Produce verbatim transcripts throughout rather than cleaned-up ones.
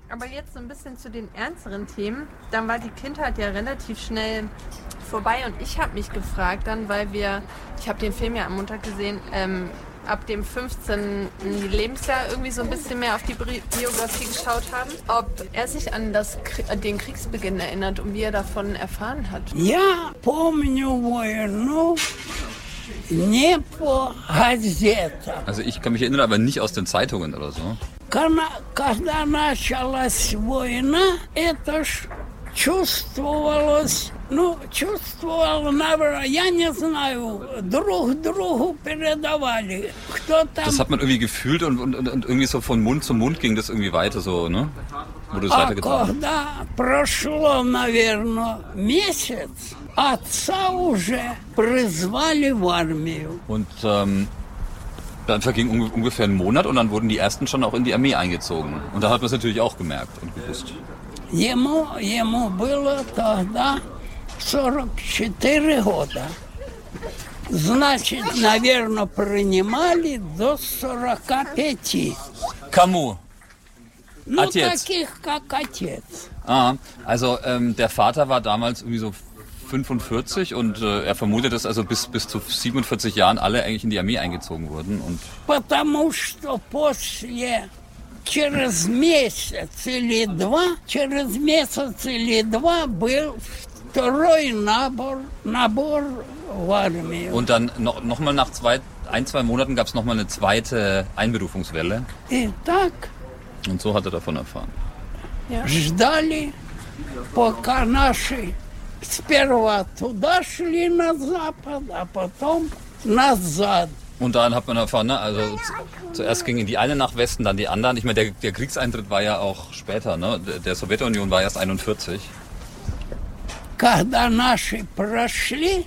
Aber jetzt so ein bisschen zu den ernsteren Themen. Dann war die Kindheit ja relativ schnell vorbei und ich habe mich gefragt dann, weil wir, ich habe den Film ja am Montag gesehen, ähm, ab dem fünfzehnten Lebensjahr irgendwie so ein bisschen mehr auf die Biografie geschaut haben, ob er sich an das, den Kriegsbeginn erinnert und wie er davon erfahren hat. Ja, помню войну. Не по газетам. Also ich kann mich erinnern, aber nicht aus den Zeitungen oder so. Когда началась война, это ж чувствовалось, ну, чувствовал, наверное, я не знаю, друг другу передавали. Кто там... Das hat man irgendwie gefühlt und, und, und irgendwie so von Mund zu Mund ging das irgendwie weiter so, ne? Wurde es А weitergetragen. когда прошло, наверное, месяц, отца уже призвали в армию. Und ähm, dann verging un- ungefähr ein Monat und dann wurden die ersten schon auch in die Armee eingezogen. Und da hat man es natürlich auch gemerkt und gewusst. Ему, ему было тогда сорок четыре года. Значит, наверное, принимали до сорока пяти. Кому? Ну, Отец. таких, как отец. Ah, also ähm, der Vater war damals irgendwie so fünfundvierzig und äh, er vermutet, dass also bis, bis zu siebenundvierzig Jahren alle eigentlich in die Armee eingezogen wurden. Und Потому что после, через месяц или два, через месяц или два был второй набор, набор в армию. Und dann noch, noch mal nach zwei, ein, zwei Monaten gab es noch mal eine zweite Einberufungswelle. И так Und so hat er davon erfahren. ждали, пока наши сперва туда шли на запад, а потом назад. Und dann hat man erfahren, ne, also z- zuerst gingen die einen nach Westen, dann die anderen. Ich meine, der, der Kriegseintritt war ja auch später, ne? Der, der Sowjetunion war erst einundvierzig. Когда наши прошли,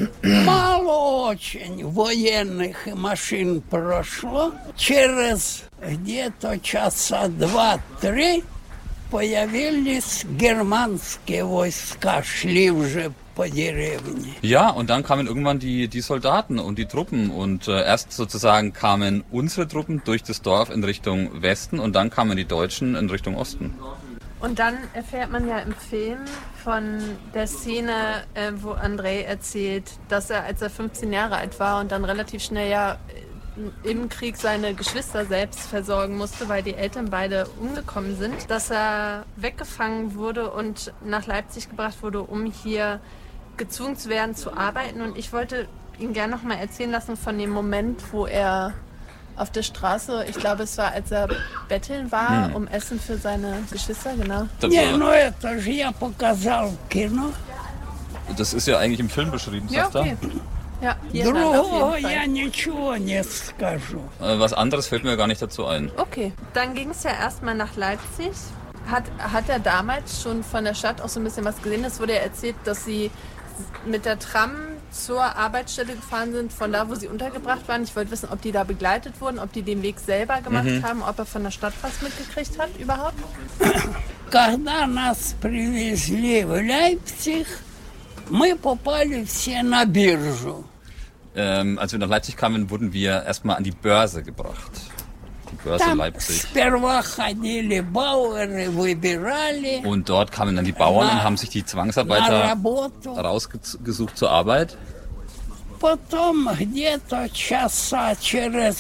мало очень военных и машин прошло. Через где-то часа два-три появились германские войска, шли уже по деревне. Ja, und dann kamen irgendwann die, die Soldaten und die Truppen. Und äh, erst sozusagen kamen unsere Truppen durch das Dorf in Richtung Westen und dann kamen die Deutschen in Richtung Osten. Und dann erfährt man ja im Film von der Szene, äh, wo Andrei erzählt, dass er, als er fünfzehn Jahre alt war und dann relativ schnell ja im Krieg seine Geschwister selbst versorgen musste, weil die Eltern beide umgekommen sind, dass er weggefangen wurde und nach Leipzig gebracht wurde, um hier gezwungen zu werden zu arbeiten. Und ich wollte ihn gerne noch mal erzählen lassen von dem Moment, wo er auf der Straße, ich glaube, es war, als er betteln war, hm. um Essen für seine Geschwister, genau. Не, ну это же я показал в кино. Das ist ja eigentlich im Film beschrieben, Ja, sagt okay. Ja, hier Другого я ничего не скажу. er. Äh, was anderes fällt mir gar nicht dazu ein. Okay, dann ging es ja erstmal nach Leipzig. Hat, hat er damals schon von der Stadt auch so ein bisschen was gesehen? Es wurde ja erzählt, dass sie mit der Tram zur Arbeitsstelle gefahren sind, von da, wo sie untergebracht waren. Ich wollte wissen, ob die da begleitet wurden, ob die den Weg selber gemacht Mhm. haben, ob er von der Stadt was mitgekriegt hat überhaupt. Когда нас привезли в Лейпциг, мы попали все на биржу. Ähm, als wir nach Leipzig kamen, wurden wir erstmal an die Börse gebracht. Die Börse Там Leipzig. сперва ходили бауэры, выбирали Und dort kamen dann die Bauern und haben sich die на Zwangsarbeiter работу. rausgesucht zur Arbeit. Потом где-то часа через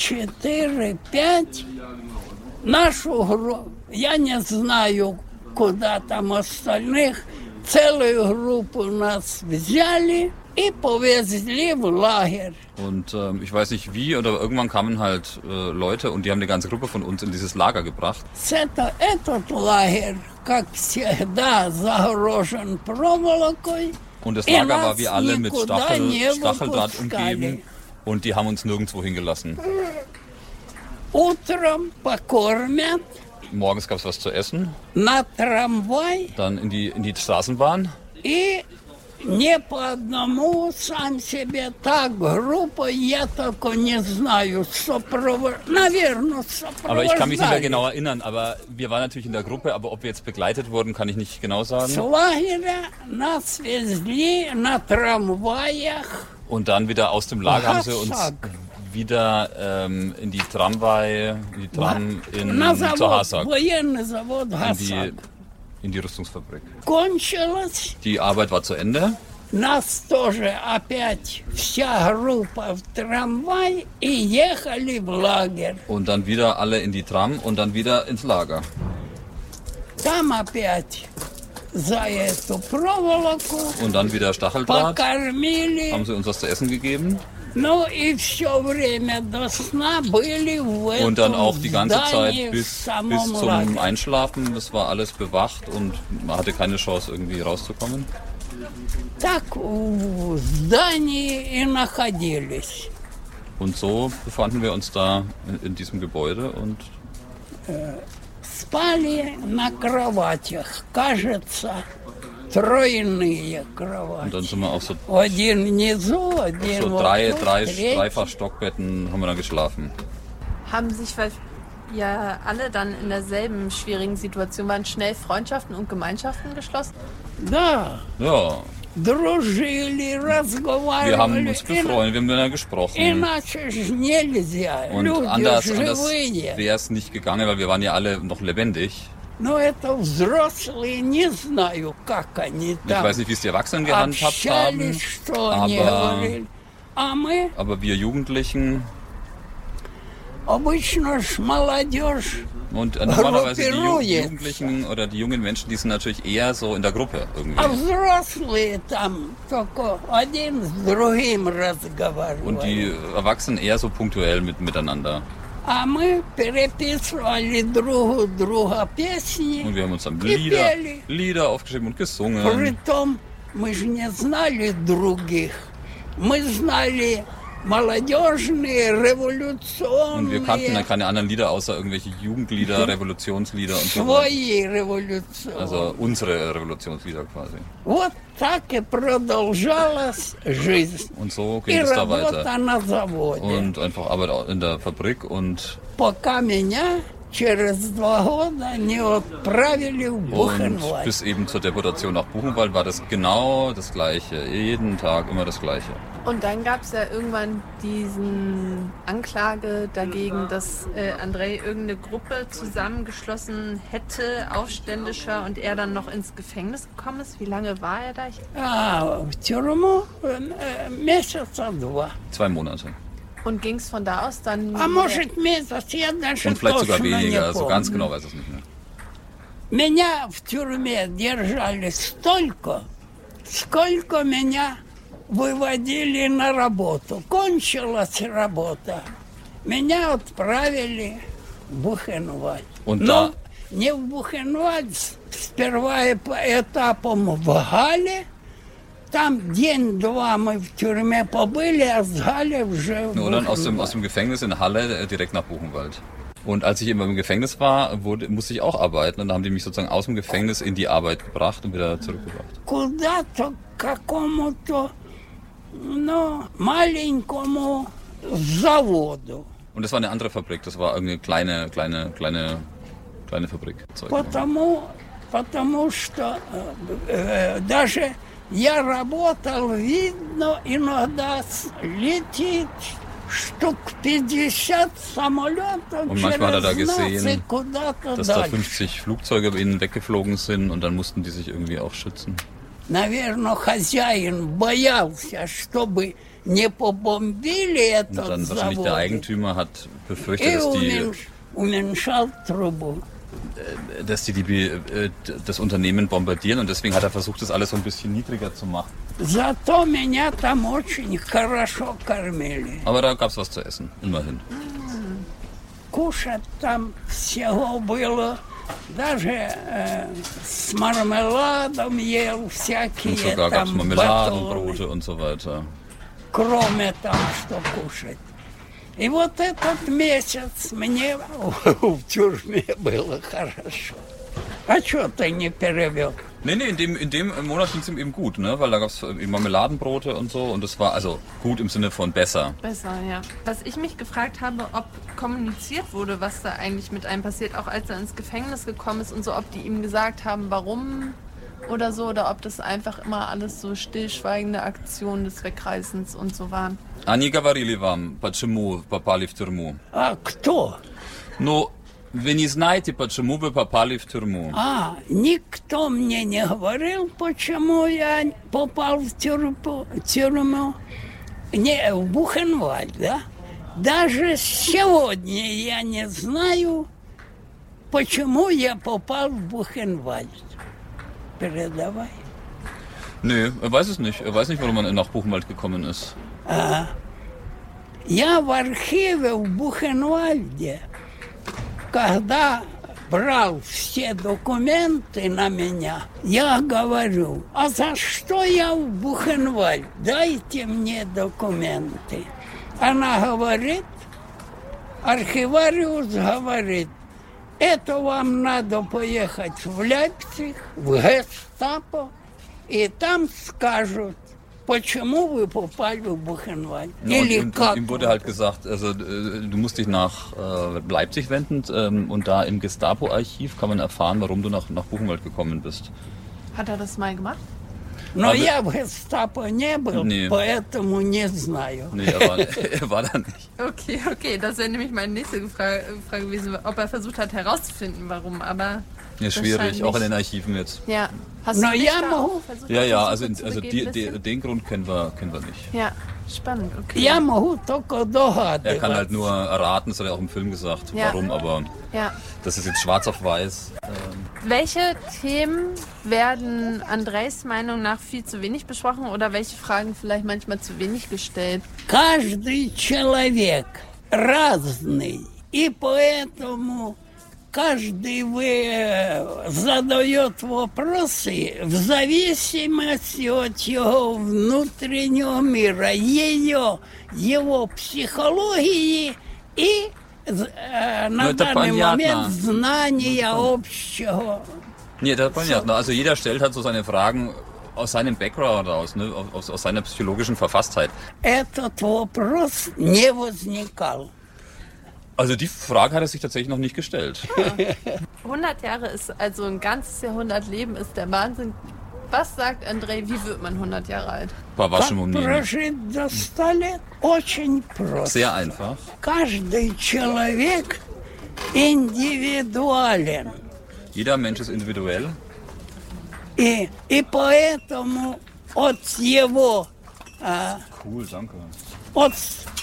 четыре-пять нашу группу, я не знаю, куда там остальных, целую группу нас взяли и повезли в лагерь. Und ähm, ich weiß nicht wie, oder irgendwann kamen halt äh, Leute und die haben eine ganze Gruppe von uns in dieses Lager gebracht. Это, этот лагерь, как всегда, загорожен проволокой. Und das И Lager war нас wie alle mit никуда Stachel, не Stacheldraht выпускали. umgeben und die haben uns nirgendwo hingelassen. Утром покормят, Morgens gab es was zu essen, на трамвай dann in die, in die Straßenbahn. и не по одному сам себе так группа, я только не знаю, сопровож... наверное, Aber ich kann mich nicht mehr сопровождали. genau erinnern, aber wir waren natürlich in der Gruppe, aber ob wir jetzt begleitet wurden, kann ich nicht genau С sagen. лагеря нас везли на трамваях. Und dann wieder aus dem Lager haben sie uns Гасак. wieder ähm, in die Tramway, in die Tram in На zur завод, Hasak, военный завод in Хасак. die, in die Rüstungsfabrik. Кончилось. Die Arbeit war zu Ende. Нас тоже опять вся группа в трамвай и ехали в лагерь. Und dann wieder alle in die Tram und dann wieder ins Lager. Там опять за эту проволоку Und dann wieder Stacheldraht. покормили. Haben sie uns was zu essen gegeben. Ну и все время до сна были в Und dann этом auch die ganze здании Zeit в bis, bis самом zum лагере. Einschlafen. Das war alles bewacht und man hatte keine Chance, irgendwie rauszukommen. Так в здании и находились. Und so befanden wir uns da in, in diesem Gebäude und Спали на кроватях, кажется, тройные Und кровати. dann sind wir auf so, Один внизу, один so вот drei, тут, drei третий. Dreifach-Stockbetten haben wir dann geschlafen. Haben sich, weil ja alle dann in derselben schwierigen Situation waren, schnell Freundschaften und Gemeinschaften geschlossen? Да, Ja, дружили, wir haben разговаривали. uns befreundet, wir haben miteinander gesprochen. Иначе ж нельзя. Und Люди anders, anders живые. wäre es nicht gegangen, weil wir waren ja alle noch lebendig. Но это взрослые, не знаю, как они Ich там weiß nicht, wie es die Erwachsenen gehandhabt haben, общались, что они aber- говорили. А мы, aber wir Jugendlichen обычно ж молодежь, und äh, normalerweise die Ju Группируется. Jugendlichen oder die jungen Menschen, die sind natürlich eher so in der Gruppe а irgendwie. взрослые там только один с другим Und разговаривали. die Erwachsenen eher so punktuell mit, miteinander. А мы переписывали друг у друга песни Und wir haben uns dann и Lieder, пели. Lieder aufgeschrieben und gesungen. Притом мы же не знали других. Мы знали молодежные, Und wir kannten dann революционные, keine anderen Lieder außer irgendwelche Jugendlieder, Revolutionslieder und so weiter. свои революционные. Also unsere Revolutionslieder quasi. Вот так и продолжалась жизнь. Und so И ging es da работа weiter. на заводе. Und einfach Arbeit in der Fabrik und, Пока меня через два года не отправили в und Бухенвальд. bis eben zur Deportation nach Buchenwald war das genau das Gleiche. Jeden Tag immer das Gleiche. Und dann gab es ja irgendwann diesen Anklage dagegen, dass äh, Andrei irgendeine Gruppe zusammengeschlossen hätte, Aufständischer, und er dann noch ins Gefängnis gekommen ist. Wie lange war er da? Ich, А в тюрьму э, месяца два. Zwei Monate. und ging es von da aus dann... А может месяц, я даже Und vielleicht sogar точно не weniger. Also ganz помню. genau weiß ich es nicht mehr. Меня в тюрьме держали столько, сколько меня выводили на работу. Кончилась работа. Меня отправили в Бухенвальд. Und Но da, не в Бухенвальд, сперва и по этапам в Гале. Там день-два мы в тюрьме побыли, а с Гали уже в und dann aus dem, Бухенвальд. aus dem Gefängnis in Halle äh, direkt nach Buchenwald. Und als ich immer im Gefängnis war, wurde, musste ich auch arbeiten. Und da haben die mich sozusagen aus dem Gefängnis in die Arbeit gebracht und wieder zurückgebracht. Куда-то к какому-то, ну, маленькому заводу. Und das war eine andere Fabrik. Das war irgendeine kleine, kleine, kleine, kleine Fabrik. Zeug. Потому, потому что э, э, даже я работал, видно, иногда с- летит штук пятьдесят самолетов Und manchmal hat er da через нас и gesehen, куда-то Dass da дальше. fünfzig Flugzeuge über ihnen weggeflogen sind und dann mussten die sich irgendwie auch schützen. Наверное, хозяин боялся, чтобы не побомбили Und этот dann wahrscheinlich der завод. Eigentümer hat И befürchtet, dass die, уменьш- уменьшал трубу. dass die, die äh, das Unternehmen bombardieren und deswegen hat er versucht, das alles so ein bisschen niedriger zu machen. Зато меня там очень хорошо кормили. Aber da gab es was zu essen, immerhin. Кушать там всего было. Даже э, с мармеладом ел всякие Und sogar gab es там Marmeladen, батоны, Brote und so weiter. кроме там, что кушать. И вот этот месяц мне в тюрьме было хорошо. А что ты не перевел? Nee, nee, in dem, in dem Monat ging es ihm eben gut, ne? Weil da gab es Marmeladenbrote und so und das war also gut im Sinne von besser. Besser, ja. Was ich mich gefragt habe, ob kommuniziert wurde, was da eigentlich mit einem passiert, auch als er ins Gefängnis gekommen ist und so, ob die ihm gesagt haben, warum oder so, oder ob das einfach immer alles so stillschweigende Aktionen des Wegreißens und so waren. Они говорили вам, почему попали в тюрьму? А кто? Ну, вы не знаете, почему вы попали в тюрьму? А, никто мне не говорил, почему я попал в тюрьму, тюрьму. Не, в Бухенвальд, да? Даже сегодня я не знаю, почему я попал в Бухенвальд. Передавай. Nö, er weiß es nicht. Er weiß nicht, warum man nach Buchenwald gekommen ist. А, я в архиве в Бухенвальде, когда брал все документы на меня, я говорю, а за что я в Бухенвальд? Дайте мне документы. Она говорит, архивариус говорит, это вам надо поехать в Лейпциг, в Гестапо, и там скажут, почему вы попали в Buchenwald. Ja, Или und, und, как? und ihm wurde halt gesagt, also äh, du musst dich nach äh, Leipzig wenden ähm, und da im Gestapo-Archiv kann man erfahren, warum du nach, nach Buchenwald gekommen bist. Hat er das mal gemacht? Но Aber- я в Гестапо не был, Nee. поэтому не знаю. Nee, er war, er war da nicht. Okay, okay, das wäre nämlich meine nächste Frage, Frage gewesen, ob er versucht hat herauszufinden, warum, aber... Ja, das schwierig, scheint auch in nicht- den Archiven jetzt. Ja. Hast Na du dich ja, da Mo. auch versucht, Ja, ja, auf also, die Suche also zu die, begeben, die, bisschen? den Grund kennen wir, kennen wir nicht. Ja, spannend, okay. Я могу только догадываться. Er kann halt nur erraten, das hat er auch im Film gesagt, Ja. warum, aber Ja. das ist jetzt schwarz auf weiß. Ähm, Welche Themen werden Andreis Meinung nach viel zu wenig besprochen oder welche Fragen vielleicht manchmal zu wenig gestellt? Каждый человек разный, и поэтому каждый вы задает вопросы в зависимости от его внутреннего мира, ее, его психологии и э, на это данный понятно. момент знания общего. Nee, das ist ja, also jeder stellt halt so seine Fragen aus seinem Background aus, ne, aus, aus seiner psychologischen Verfasstheit. Этот вопрос не возникал. Also die Frage hat er sich tatsächlich noch nicht gestellt. hundert Jahre ist also ein ganzes Jahrhundert Leben, ist der Wahnsinn. Was sagt Andrei, wie wird man hundert Jahre alt? По Как вашему мнению. прожить до ста лет? Очень просто. Sehr einfach. Каждый человек индивидуален. Jeder Mensch ist individuell. И, и поэтому от его, а, Cool, danke. от,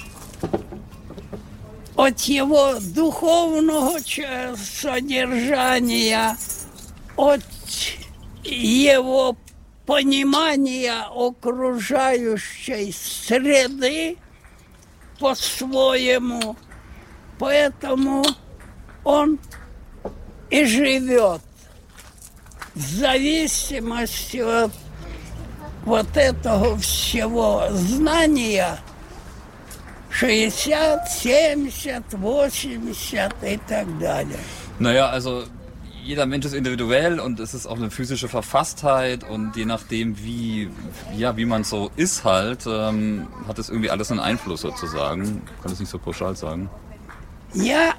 от его духовного ч- содержания, от его понимания окружающей среды по-своему. Поэтому он и живет в зависимости от вот этого всего знания шестьдесят, семьдесят, восемьдесят и так далее. Naja, also jeder Mensch ist individuell und es ist auch eine physische Verfasstheit und je nachdem, wie, ja, wie man so ist halt, ähm, hat es irgendwie alles einen Einfluss sozusagen. Ich kann das nicht so pauschal sagen. Я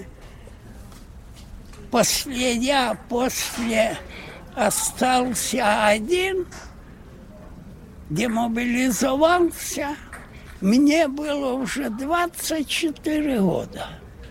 после, я после остался один, демобилизовался, мне было уже двадцать четыре года.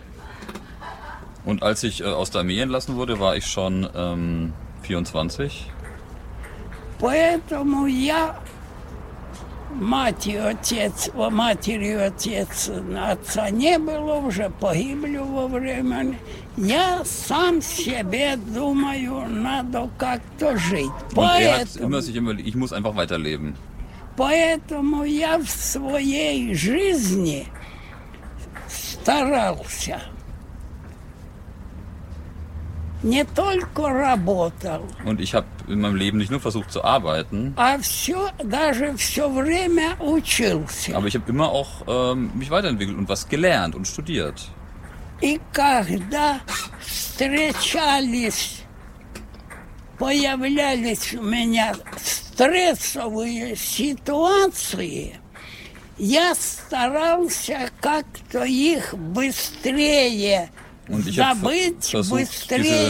Und als ich äh, aus der Armee entlassen wurde, war ich schon ähm, vierundzwanzig. Поэтому я, мать и отец, о, матери и отец, отца не было, уже погибли во время. Я сам себе думаю, надо как-то жить. Und er hat Поэтому, immer sich immer, ich muss einfach weiterleben. поэтому я в своей жизни старался. Не только работал, Und ich habe in meinem Leben nicht nur versucht zu arbeiten, а все, даже все время учился. aber ich habe immer auch ähm, mich weiterentwickelt und was gelernt und studiert. И когда встречались, появлялись у меня стрессовые ситуации, я старался как-то их быстрее Und ich habe забыть, versucht, быстрее diese